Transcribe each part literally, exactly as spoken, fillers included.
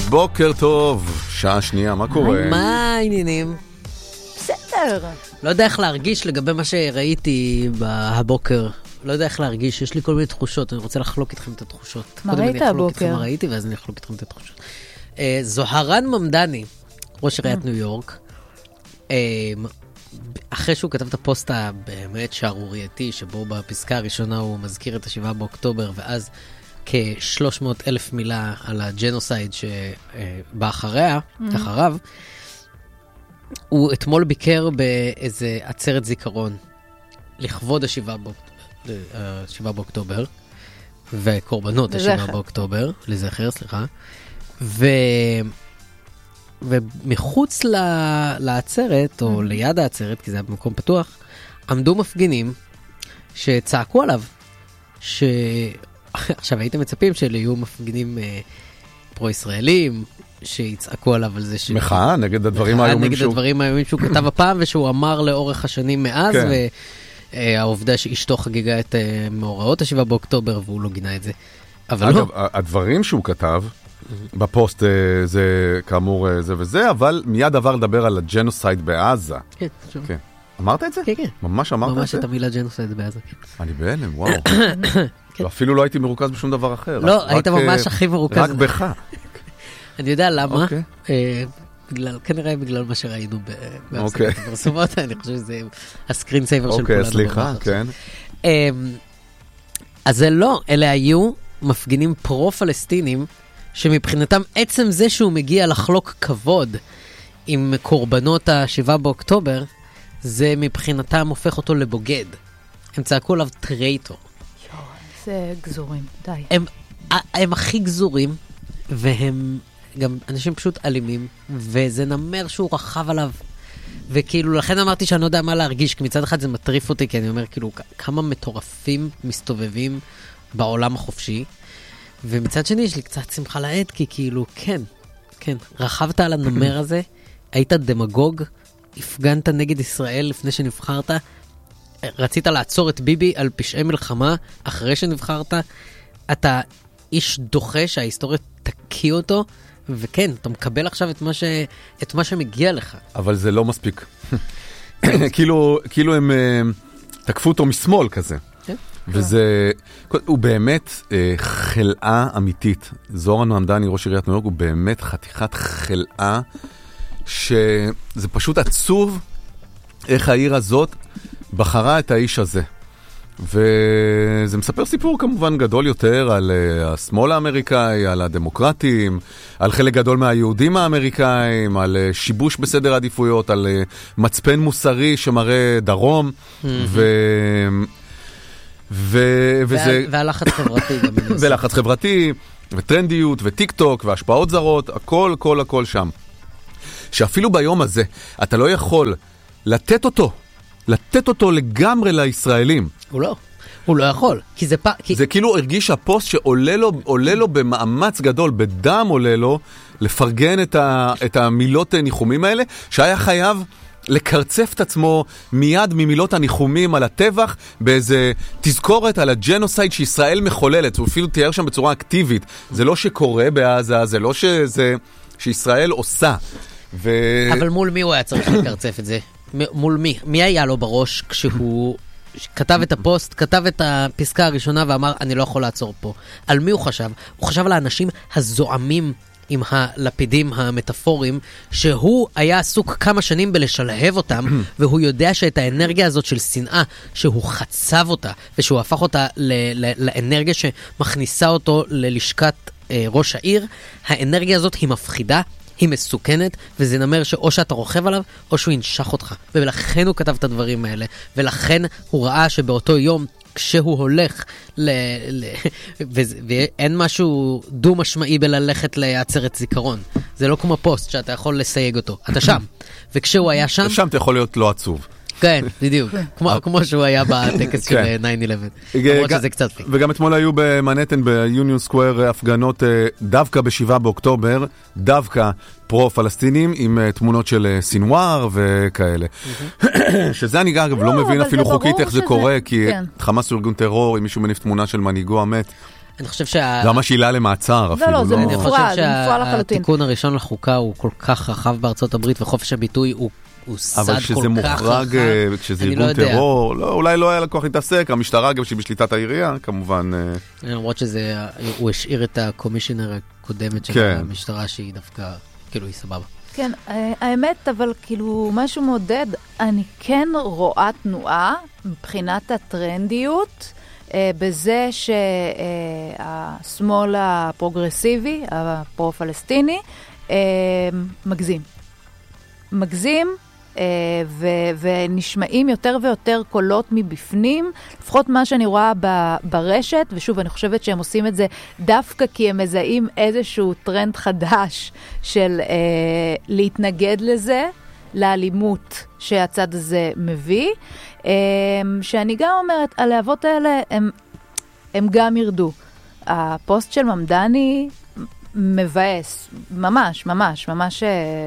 בוקר טוב, שעה שנייה, מה קורה? מה העניינים? בסדר. לא יודע איך להרגיש לגבי מה שראיתי הבוקר. לא יודע איך להרגיש, יש לי כל מיני תחושות, אני רוצה לחלוק איתכם את התחושות. מה ראית הבוקר? קודם אני אחלוק איתכם מה ראיתי, ואז אני אחלוק איתכם את התחושות. זוהרן ממדני, ראש עיריית ניו יורק, אחרי שהוא כתב את הפוסט הבאמת שערורייתי, שבו בפסקה הראשונה הוא מזכיר את השבעה באוקטובר, ואז כ-שלוש מאות אלף מילה על הג'נוסייד שבא אחריה, אחריו, הוא אתמול ביקר באיזה עצרת זיכרון לכבוד השבעה באוקטובר, וקורבנות השבעה באוקטובר, לזכר, סליחה, ו... ומחוץ לעצרת, או ליד העצרת, כי זה היה במקום פתוח, עמדו מפגינים שצעקו עליו, ש... עכשיו הייתם מצפים שאלה יהיו מפגינים אה, פרו-ישראלים, שיצעקו עליו על זה ש... מחאה נגד הדברים האיומים נגד שהוא... הדברים האיומים שהוא כתב הפעם, ושהוא אמר לאורך השנים מאז, כן. והעובדה שאשתו חגיגה את אה, מאורעות השבעה באוקטובר, והוא לא גינה את זה. אבל אגב, לא. הדברים שהוא כתב, בפוסט זה כאמור זה וזה, אבל מיד עבר לדבר על הג'נוסייד בעזה. כן, שוב. כן. אמרת את זה? כן, כן. ממש אמרת את זה? ממש את המילה ג'נוסייד בעזה, כן. אני בהלם, וואו. אפילו לא הייתי מרוכז בשום דבר אחר. לא, היית ממש הכי מרוכז. רק בך. אני יודע למה. כנראה בגלל מה שראינו בהפסקת הפרסומות, אני חושב שזה הסקרין סייבר של כולנו. אוקיי, סליחה, כן. אז זה לא, אלה היו מפגינים פרו-פלסטינים, שמבחינתם עצם זה שהוא מגיע לחלוק כבוד עם קורבנות השבעה באוקטובר, זה מבחינתם הופך אותו לבוגד. הם צעקו עליו טרייטור. יואו, זה גזורים, די. הם, הם הכי גזורים, והם גם אנשים פשוט אלימים, וזה נמר שהוא רחב עליו. וכאילו, לכן אמרתי שאני לא יודע מה להרגיש, כי מצד אחד זה מטריף אותי, כי אני אומר, כאילו, כמה מטורפים מסתובבים בעולם החופשי, ומצד שני יש לי קצת שמחה לעד, כי כאילו, כן, כן, רכבת על הנמר הזה, היית דמגוג, הפגנת נגד ישראל לפני שנבחרת, רצית לעצור את ביבי על פשעי מלחמה אחרי שנבחרת, אתה איש דוחה שההיסטוריה תקיא אותו, וכן, אתה מקבל עכשיו את מה, ש... את מה שמגיע לך. אבל זה לא מספיק. כאילו, כאילו הם תקפו אותו משמאל כזה. וזה, הוא באמת חלאה אמיתית. זוהרן ממדני, ראש עיריית ניו יורק, הוא באמת חתיכת חלאה, שזה פשוט עצוב איך העיר הזאת בחרה את האיש הזה. וזה מספר סיפור כמובן גדול יותר על השמאל האמריקאי, על הדמוקרטים, על חלק גדול מהיהודים האמריקאים, על שיבוש בסדר העדיפויות, על מצפן מוסרי שמראה דרום, ו... ו- וזה... והלחץ חברתי גם. ולחץ חברתי, וטרנדיות, וטיק טוק, והשפעות זרות, הכל, הכל, הכל שם. שאפילו ביום הזה, אתה לא יכול לתת אותו, לתת אותו לגמרי לישראלים. הוא לא, הוא לא יכול. כי זה, פ... כי... זה כאילו הרגיש הפוסט שעולה לו, עולה לו במאמץ גדול, בדם עולה לו, לפרגן את, ה... את המילות ניחומים האלה, שהיה חייב... לקרצף את עצמו מיד ממילות הניחומים על הטבח באיזה תזכורת על הג'נוסייד שישראל מחוללת. הוא אפילו תיאר שם בצורה אקטיבית. זה לא שקורה בעזה, זה לא שזה, שישראל עושה. ו... אבל מול מי הוא היה צריך לקרצף את זה? מול מי? מי היה לו בראש כשהוא כתב את הפוסט, כתב את הפסקה הראשונה ואמר, אני לא יכול לעצור פה. על מי הוא חשב? הוא חשב על האנשים הזועמים עם הלפידים המטאפוריים, שהוא היה עסוק כמה שנים בלשלהב אותם, והוא יודע שאת האנרגיה הזאת של שנאה, שהוא חצב אותה, ושהוא הפך אותה ל- ל- לאנרגיה שמכניסה אותו ללשכת אה, ראש העיר, האנרגיה הזאת היא מפחידה, היא מסוכנת, וזה נאמר שאו שאתה רוכב עליו, או שהוא ינשך אותך. ולכן הוא כתב את הדברים האלה, ולכן הוא ראה שבאותו יום, כשהוא הולך, ל... ל... ואין משהו דו משמעי בללכת לעצרת זיכרון. זה לא כמו פוסט שאתה יכול לסייג אותו. אתה שם. וכשהוא היה שם... שם אתה יכול להיות לא עצוב. כן, בדיוק. כמו שהוא היה בטקס של תשע אחת עשרה. למרות שזה קצת פיק. וגם אתמול היו במנהטן, ביוניון סקוואר, הפגנות דווקא בשבעה באוקטובר, דווקא פרו-פלסטינים, עם תמונות של סינואר וכאלה. שזה אני אגב לא מבין אפילו חוקית איך זה קורה, כי חמאס הוא ארגון טרור, אם מישהו מניף תמונה של מנהיגו המת. אני חושב שה... זה ממש עילה למעצר אפילו. לא, זה אני מופרע, חושב זה מופרע לחלוטין. שהתיקון הראשון לחוקה הוא כל כך רחב בארצות הברית, וחופש הביטוי הוא הוא סד כל כך רחב. אבל כשזה מוחרג, כשזה ארגון טרור, לא, אולי לא היה לקוח להתעסק, המשטרה גם שהיא בשליטת העירייה, כמובן. למרות שזה, הוא השאיר את הקומישיונר הקודמת של כן. המשטרה, שהיא דווקא, כאילו, היא סבבה. כן, האמת, אבל כאילו, משהו מעודד, אני כן רואה תנועה מבחינת הטרנדיות, בזה שהשמאל הפרוגרסיבי, הפרו-פלסטיני, מגזים. מגזים, ו- ונשמעים יותר ויותר קולות מבפנים, לפחות מה שאני רואה ב- ברשת, ושוב, אני חושבת שהם עושים את זה דווקא כי הם מזהים איזשהו טרנד חדש של אה, להתנגד לזה, לאלימות שהצד הזה מביא, אה, שאני גם אומרת, הלהבות האלה הם, הם גם ירדו. הפוסט של ממדני מבאס, ממש, ממש, ממש...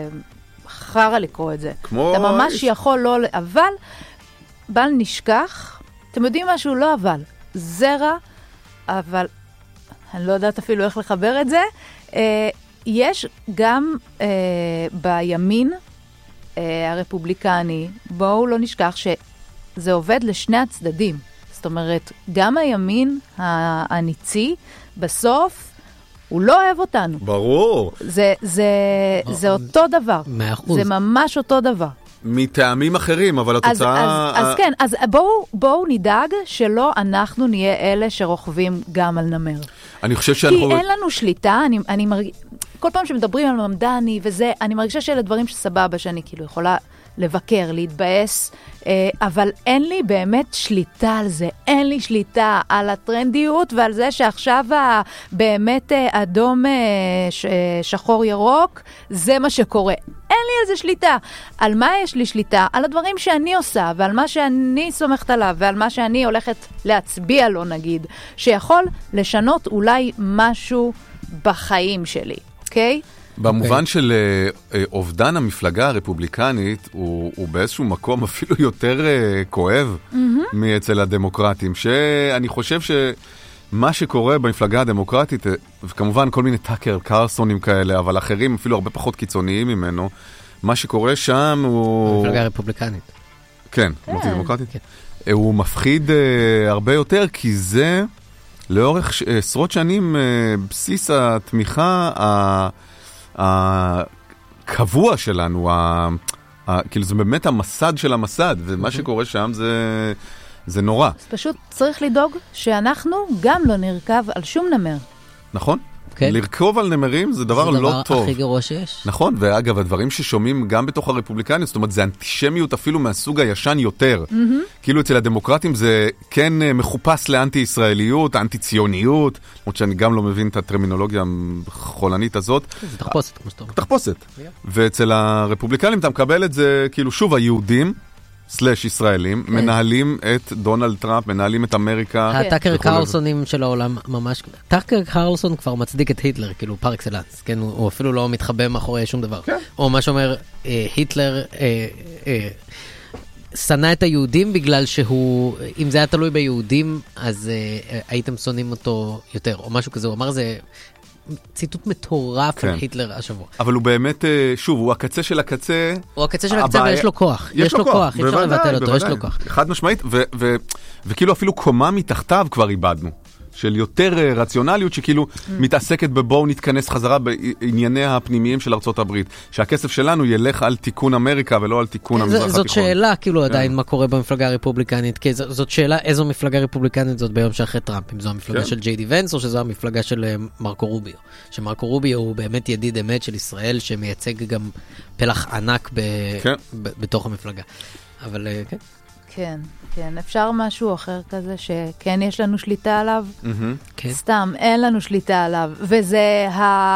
חרה לקרוא את זה. כמו... אתה ממש יכול לא... אבל, בל נשכח, אתם יודעים משהו? לא אבל. זרע, אבל, אני לא יודעת אפילו איך לחבר את זה, אה, יש גם אה, בימין אה, הרפובליקני, בואו לא נשכח שזה עובד לשני הצדדים. זאת אומרת, גם הימין הניצי, בסוף, הוא לא אוהב אותנו. ברור. זה, זה, זה אותו דבר. מאה אחוז. זה ממש אותו דבר. מטעמים אחרים, אבל אז, התוצאה... אז, אז כן, אז בואו, בואו נדאג שלא אנחנו נהיה אלה שרוכבים גם על נמר. אני חושב כי שאנחנו... אין לנו שליטה, אני, אני מרג... כל פעם שמדברים על ממדני וזה, אני מרגישה שאלה דברים שסבבה, שאני כאילו יכולה לבקר, להתבאס, אבל אין לי באמת שליטה על זה. אין לי שליטה על הטרנדיות ועל זה שעכשיו באמת אדום שחור ירוק, זה מה שקורה. אין לי על זה שליטה. על מה יש לי שליטה? על הדברים שאני עושה, ועל מה שאני סומכת עליו, ועל מה שאני הולכת להצביע לו, נגיד, שיכול לשנות אולי משהו בחיים שלי, אוקיי? במובן של אובדן המפלגה הרפובליקנית, הוא באיזשהו מקום אפילו יותר כואב מאצל הדמוקרטים, שאני חושב שמה שקורה במפלגה הדמוקרטית, וכמובן כל מיני טאקר קרסונים כאלה, אבל אחרים אפילו הרבה פחות קיצוניים ממנו, מה שקורה שם הוא... המפלגה הרפובליקנית. כן, מולטי דמוקרטית. הוא מפחיד הרבה יותר, כי זה לאורך עשרות שנים בסיס התמיכה ה... הקבוע שלנו, ה, ה, כאילו זה באמת המסד של המסד, ומה שקורה שם זה, זה נורא. אז פשוט צריך לדאוג שאנחנו גם לא נרכב על שום נמר. נכון? כן. לרכוב על נמרים זה דבר לא טוב. זה דבר הכי גרוע שיש. נכון, ואגב, הדברים ששומעים גם בתוך הרפובליקנית, זאת אומרת, זה אנטישמיות אפילו מהסוג הישן יותר. Mm-hmm. כאילו אצל הדמוקרטים זה כן מחופש לאנטי-ישראליות, אנטי-ציוניות, למרות שאני גם לא מבין את הטרמינולוגיה החולנית הזאת. זה תחפושת, כמו שאתה אומר. תחפושת. Yeah. ואצל הרפובליקנים אתה מקבל את זה, כאילו שוב, היהודים, סלש ישראלים, כן. מנהלים את דונלד טראמפ, מנהלים את אמריקה. הטאקר קרלסונים של העולם ממש... טאקר קרלסון כבר מצדיק את היטלר, כאילו פר אקסלנס, כן? הוא, הוא אפילו לא מתחבא מאחורי שום דבר. כן. או מה שאומר, אה, היטלר אה, אה, שנא את היהודים בגלל שהוא, אם זה היה תלוי ביהודים, אז אה, הייתם שונאים אותו יותר, או משהו כזה. הוא אמר זה... ציטוט מטורף כן. על היטלר השבוע. אבל הוא באמת, שוב, הוא הקצה של הקצה. הוא הקצה של הקצה, ויש לו כוח. יש, יש לו כוח, כוח. אי אפשר לבטל אותו, יש לו כוח. חד משמעית, ו- ו- וכאילו אפילו קומה מתחתיו כבר איבדנו. של יותר רציונליות שכאילו mm. מתעסקת בבואו נתכנס חזרה בענייניה הפנימיים של ארצות הברית. שהכסף שלנו ילך על תיקון אמריקה ולא על תיקון המזרח התיכון. זאת שאלה כאילו עדיין מה קורה במפלגה הרפובליקנית, כי זאת שאלה איזו מפלגה רפובליקנית זאת ביום שאחרי טראמפ, אם זו המפלגה של ג'יי די ונס או שזו המפלגה של מרקו רוביו. שמרקו רוביו הוא באמת ידיד אמת של ישראל שמייצג גם פלח ענק בתוך המפלגה. אבל כן. כן, כן. אפשר משהו אחר כזה שכן יש לנו שליטה עליו? כן. סתם, אין לנו שליטה עליו. וזה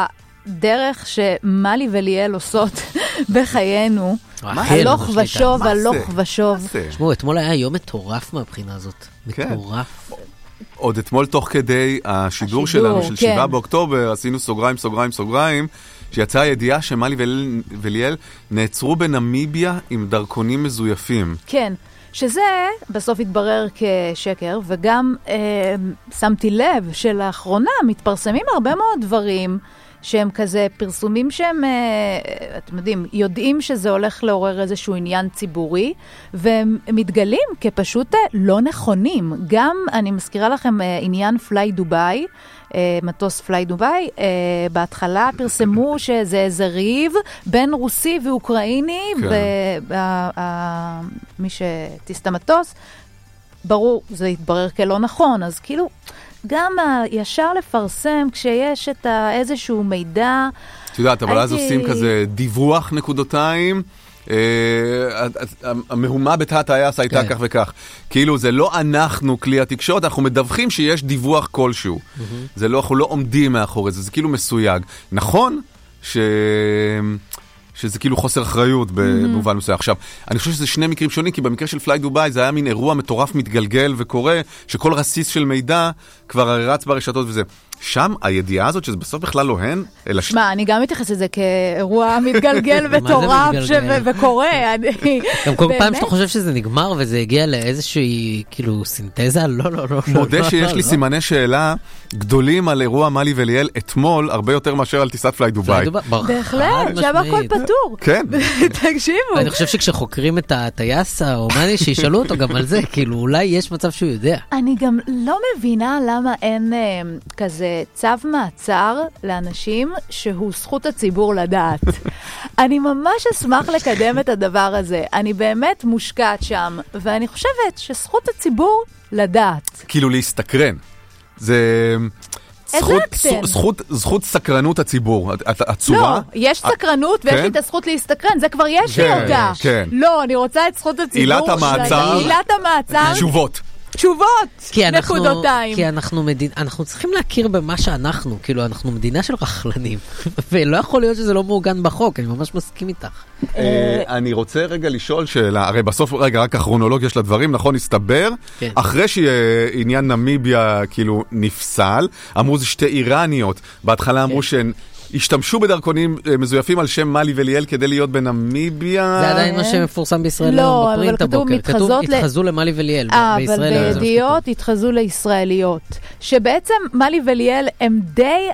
הדרך שמלי וליאל עושות בחיינו. הלוך ושוב, הלוך ושוב. תשמעו, אתמול היה יום מטורף מהבחינה הזאת. מטורף. עוד אתמול תוך כדי השידור שלנו של שבעה באוקטובר, עשינו סוגריים, סוגריים, סוגריים, שיצאה הידיעה שמלי וליאל נעצרו בנמיביה עם דרכונים מזויפים. כן. שזה בסוף התברר כשקר, וגם אה, שמתי לב שלאחרונה מתפרסמים הרבה מאוד דברים שהם כזה פרסומים שהם, אה, אתם יודעים, יודעים שזה הולך לעורר איזשהו עניין ציבורי, והם מתגלים כפשוט לא נכונים. גם, אני מזכירה לכם, אה, עניין פליי דוביי, אה, מטוס פליי דוביי, אה, בהתחלה פרסמו שזה איזה ריב בין רוסי ואוקראיני, כן. ומי שטיס את המטוס, ברור, זה יתברר כלא נכון, אז כאילו, גם ישר לפרסם כשיש את איזשהו מידע. את יודעת, אבל אז עושים כזה דיווח נקודותיים, המהומה בתת היס הייתה כך וכך. כאילו זה לא אנחנו כלי התקשורת, אנחנו מדווחים שיש דיווח כלשהו. זה לא, אנחנו לא עומדים מאחורי זה, זה כאילו מסויג. נכון ש... שזה כאילו חוסר אחריות במובן מסוים. עכשיו, אני חושב שזה שני מקרים שונים, כי במקרה של פליי דוביי זה היה מין אירוע מטורף מתגלגל וקורה, שכל רסיס של מידע כבר רץ ברשתות וזה. שם הידיעה הזאת שזה בסוף בכלל לא הן, אלא... שמע, אני גם מתייחס לזה כאירוע מתגלגל מטורף וקורה. גם כל פעם שאתה חושב שזה נגמר וזה הגיע לאיזושהי כאילו סינתזה, לא, לא, לא. מודה שיש לי סימני שאלה גדולים על אירוע מלי וליאל אתמול, הרבה יותר מאשר על טיסת פליי דוביי. בהחלט, שם הכל פתור. כן. תקשיבו. אני חושב שכשחוקרים את הטייס האומני, שישאלו אותו גם על זה, כאילו אולי יש מצב שהוא יודע. אני גם לא מבינה למה אין כזה צו מעצר לאנשים שהוא זכות הציבור לדעת. אני ממש אשמח לקדם את הדבר הזה. אני באמת מושקעת שם, ואני חושבת שזכות הציבור לדעת. כאילו להסתקרן. זה... זכות, זכות, זכות סקרנות הציבור, הצורה... לא, יש סקרנות ויש לי את הזכות להסתקרן, זה כבר יש לי אותה. לא, אני רוצה את זכות הציבור. עילת המעצר. עילת המעצר. תשובות. תשובות, נקודותיים. כי אנחנו מדינה, אנחנו צריכים להכיר במה שאנחנו, כאילו אנחנו מדינה של רחלנים, ולא יכול להיות שזה לא מעוגן בחוק, אני ממש מסכים איתך. אני רוצה רגע לשאול שאלה, הרי בסוף רגע רק הכרונולוגיה של הדברים, נכון, הסתבר, אחרי שעניין נמיביה כאילו נפסל, אמרו זה שתי איראניות, בהתחלה אמרו שהן השתמשו בדרכונים מזויפים על שם מלי וליאל כדי להיות בנמיביה. זה עדיין מה שמפורסם בישראל לא, אבל כתוב כתוב התחזו למלי וליאל. אבל בידיעות התחזו לישראליות. שבעצם מלי וליאל הם די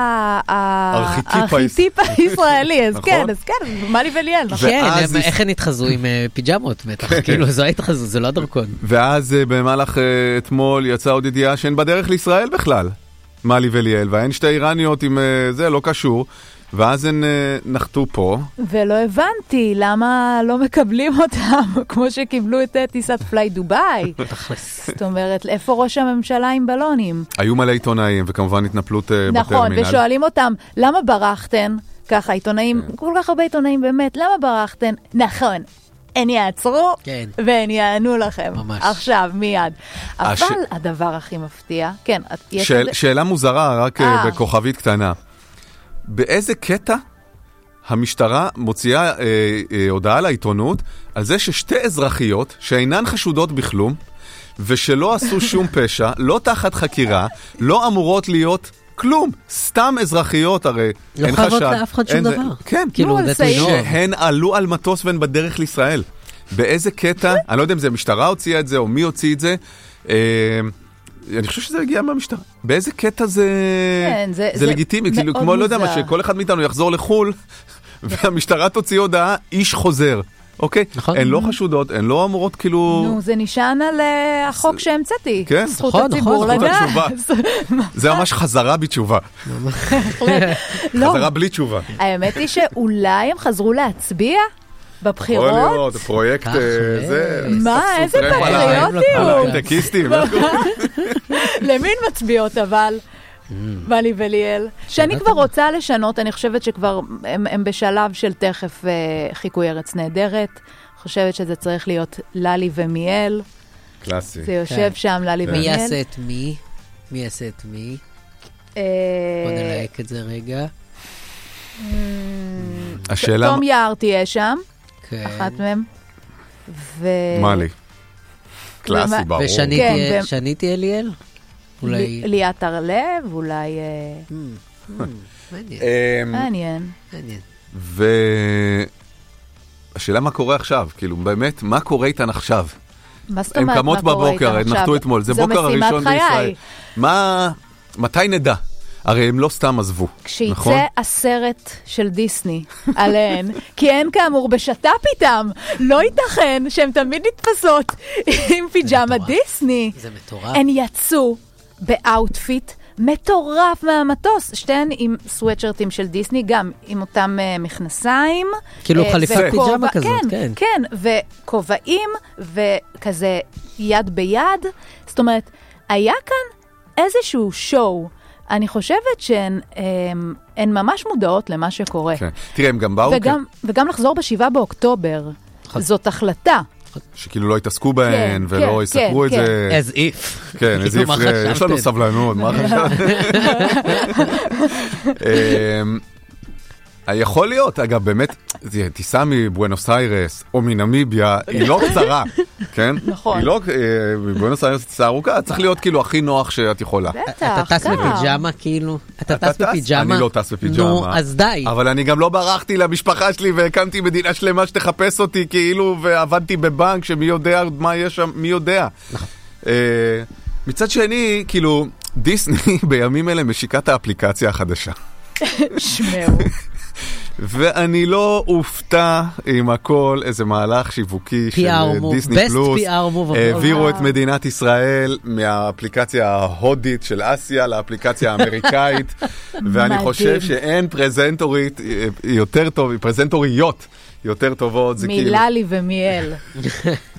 הארכיטיפ הישראלי. אז כן, אז כן, מלי וליאל. כן, איך הן התחזו עם פיג'מות בטח. כאילו, זו ההתחזו, זה לא הדרכון. ואז במהלך אתמול יצא עוד ידיעה שהן בדרך לישראל בכלל. מלי וליאל, והן שתי איראניות עם זה, לא קשור, ואז הן נחתו פה. ולא הבנתי למה לא מקבלים אותם, כמו שקיבלו את טיסת פליי דוביי. זאת אומרת, איפה ראש הממשלה עם בלונים? היו מלא עיתונאים, וכמובן התנפלות בטרמינל. נכון, ושואלים אותם, למה ברחתן? ככה, עיתונאים, כל כך הרבה עיתונאים באמת, למה ברחתן? נכון. הם יעצרו, כן. והם יענו לכם. ממש. עכשיו, מיד. אבל הש... הדבר הכי מפתיע, כן. שאל, שאלה מוזרה, רק 아. בכוכבית קטנה. באיזה קטע המשטרה מוציאה אה, אה, הודעה לעיתונות על זה ששתי אזרחיות שאינן חשודות בכלום, ושלא עשו שום פשע, לא תחת חקירה, לא אמורות להיות... כלום, סתם אזרחיות הרי, לא חייבות לאף אחד שום דבר. כן, כאילו, שהן עלו על מטוס והן בדרך לישראל. באיזה קטע, אני לא יודע אם זה המשטרה הוציאה את זה או מי הוציא את זה, אני חושב שזה הגיע מהמשטרה. באיזה קטע זה לגיטימי, כאילו כמו לא יודע מה, שכל אחד מאיתנו יחזור לחול, והמשטרה תוציא הודעה, איש חוזר. אוקיי? הן לא חשודות, הן לא אמורות כאילו... נו, זה נשען על החוק שהמצאתי. כן. זכות הציבור לדעת. זה ממש חזרה בתשובה. חזרה בלי תשובה. האמת היא שאולי הם חזרו להצביע בבחירות. יכול להיות, פרויקט זה... מה, איזה פטריוטיות. טקיסטים. למין מצביעות אבל... מלי וליאל, שאני כבר רוצה לשנות, אני חושבת שכבר הם, הם בשלב של תכף אה, חיקוי ארץ נהדרת, חושבת שזה צריך להיות ללי ומיאל. קלאסי. זה יושב שם, ללי ומיאל. מי יעשה את מי? מי יעשה את מי? בוא נלהק את זה רגע. השאלה... תום יער תהיה שם, אחת מהם. מלי. קלאסי, ברור. ושני תהיה אליאל? ליאת הרלב, אולי... מעניין. מעניין. והשאלה מה קורה עכשיו, כאילו באמת, מה קורה איתן עכשיו? מה זאת הן אומרת, קמות מה קורה בבוקר, איתם הן נחתו עכשיו? אתמול, זה זו בוקר משימת הראשון חיי. בישראל. מה, מתי נדע? הרי הם לא סתם עזבו, כשיצא נכון? הסרט של דיסני עליהן, כי הן כאמור בשת"פ איתם, לא ייתכן שהן תמיד נתפסות עם פיג'מה דיסני. זה מטורף. הן יצאו באוטפיט מטורף מהמטוס, שתיהן עם סוואטשרטים של דיסני, גם עם אותם uh, מכנסיים. כאילו uh, חליפת וכובע- פיג'מה כזאת, כן. כן, וכובעים, וכזה יד ביד. זאת אומרת, היה כאן איזשהו שואו. אני חושבת שהן הם, הן ממש מודעות למה שקורה. כן. תראה, הם גם באו, וגם, וגם לחזור בשבעה באוקטובר, זאת החלטה. שכאילו לא התעסקו בהן, כן, ולא כן, יספרו את כן, זה. as if. כן, as כאילו, מה if, יש חשבתם? לנו סבלנות, מה חשבתם? אמ, יכול להיות, אגב, באמת, זה טיסה מבואנוס איירס או מנמיביה, היא לא קצרה, כן? נכון. היא לא, אה, מבואנוס איירס טיסה ארוכה, צריך להיות כאילו הכי נוח שאת יכולה. בטח, אתה טס קר. בפיג'מה כאילו? אתה אתה טס בפיג'מה? אני לא טס בפיג'מה. נו, אז די. אבל אני גם לא ברחתי למשפחה שלי והקמתי מדינה שלמה שתחפש אותי כאילו, ועבדתי בבנק שמי יודע מה יש שם, מי יודע. אה, מצד שני, כאילו, דיסני בימים אלה משיקה את האפליקציה החדשה. שמעו. ואני לא אופתע עם הכל איזה מהלך שיווקי של move, דיסני best פלוס. פי אר move of all. העבירו את מדינת ישראל מהאפליקציה ההודית של אסיה לאפליקציה האמריקאית, ואני מדהים. חושב שאין פרזנטורית יותר טוב, פרזנטוריות יותר טובות. זה כאילו... מיללי ומיאל.